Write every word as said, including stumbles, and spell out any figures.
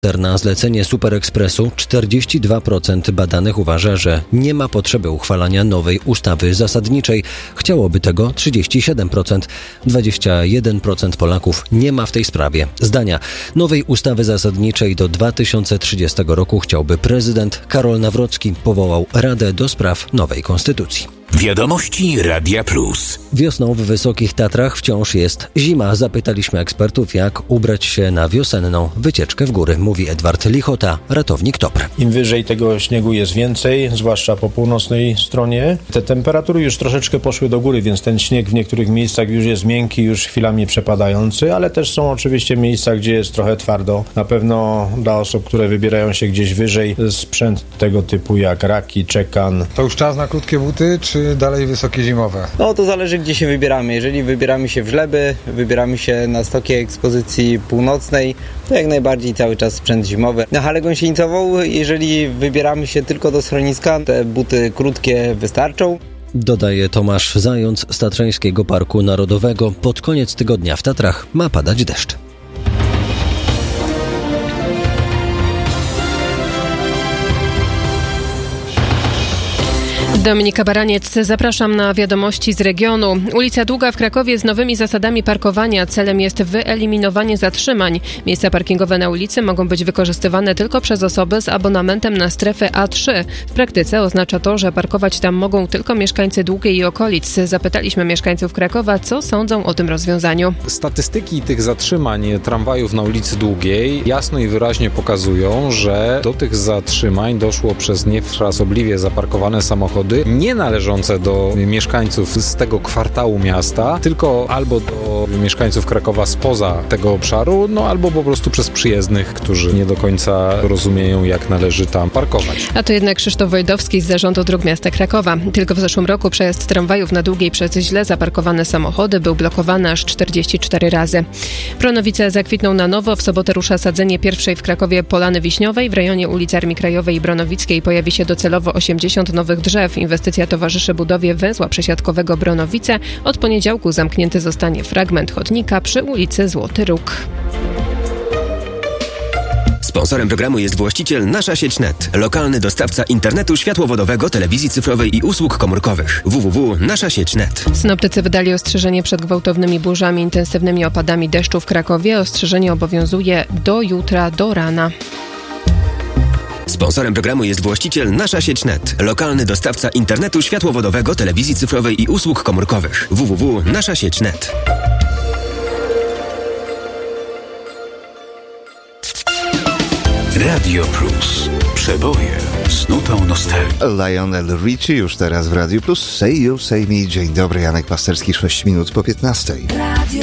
Na zlecenie Super Expressu czterdzieści dwa procent badanych uważa, że nie ma potrzeby uchwalania nowej ustawy zasadniczej. Chciałoby tego trzydzieści siedem procent. dwadzieścia jeden procent Polaków nie ma w tej sprawie zdania. Nowej ustawy zasadniczej do dwa tysiące trzydziestego roku chciałby prezydent. Karol Nawrocki powołał Radę do spraw nowej konstytucji. Wiadomości Radia Plus. Wiosną w Wysokich Tatrach wciąż jest zima. Zapytaliśmy ekspertów, jak ubrać się na wiosenną wycieczkę w góry, mówi Edward Lichota, ratownik T O P R. Im wyżej tego śniegu jest więcej, zwłaszcza po północnej stronie. Te temperatury już troszeczkę poszły do góry, więc ten śnieg w niektórych miejscach już jest miękki, już chwilami przepadający, ale też są oczywiście miejsca, gdzie jest trochę twardo. Na pewno dla osób, które wybierają się gdzieś wyżej, sprzęt tego typu jak raki, czekan. To już czas na krótkie buty, czy dalej wysokie zimowe? No to zależy, gdzie się wybieramy. Jeżeli wybieramy się w Żleby, wybieramy się na stoki ekspozycji północnej, to jak najbardziej cały czas sprzęt zimowy. Na halę gąsienicową, jeżeli wybieramy się tylko do schroniska, te buty krótkie wystarczą. Dodaje Tomasz Zając z Tatrzańskiego Parku Narodowego. Pod koniec tygodnia w Tatrach ma padać deszcz. Dominika Baraniec, zapraszam na wiadomości z regionu. Ulica Długa w Krakowie z nowymi zasadami parkowania. Celem jest wyeliminowanie zatrzymań. Miejsca parkingowe na ulicy mogą być wykorzystywane tylko przez osoby z abonamentem na strefę A trzy. W praktyce oznacza to, że parkować tam mogą tylko mieszkańcy Długiej i okolic. Zapytaliśmy mieszkańców Krakowa, co sądzą o tym rozwiązaniu. Statystyki tych zatrzymań tramwajów na ulicy Długiej jasno i wyraźnie pokazują, że do tych zatrzymań doszło przez niefrasobliwie zaparkowane samochody nie należące do mieszkańców z tego kwartału miasta, tylko albo do mieszkańców Krakowa spoza tego obszaru, no albo po prostu przez przyjezdnych, którzy nie do końca rozumieją, jak należy tam parkować. A to jednak Krzysztof Wojdowski z Zarządu Dróg Miasta Krakowa. Tylko w zeszłym roku przejazd tramwajów na Długiej przez źle zaparkowane samochody był blokowany aż czterdzieści cztery razy. Bronowice zakwitną na nowo. W sobotę rusza sadzenie pierwszej w Krakowie polany wiśniowej. W rejonie ulic Armii Krajowej i Bronowickiej pojawi się docelowo osiemdziesiąt nowych drzew. Inwestycja towarzyszy budowie węzła przesiadkowego Bronowice. Od poniedziałku zamknięty zostanie fragment chodnika przy ulicy Złoty Róg. Sponsorem programu jest właściciel Nasza Sieć Net, lokalny dostawca internetu światłowodowego, telewizji cyfrowej i usług komórkowych. w w w kropka nasza sieć kropka net. Synoptycy wydali ostrzeżenie przed gwałtownymi burzami, intensywnymi opadami deszczu w Krakowie. Ostrzeżenie obowiązuje do jutra do rana. Sponsorem programu jest właściciel Nasza Sieć Net, lokalny dostawca internetu światłowodowego, telewizji cyfrowej i usług komórkowych. w w w kropka nasza sieć kropka net. Radio Plus. Przeboje z nutą nostalgii. Lionel Richie już teraz w Radio Plus. Say You, Say Me. Dzień dobry, Janek Pasterski, sześć minut po piętnastej.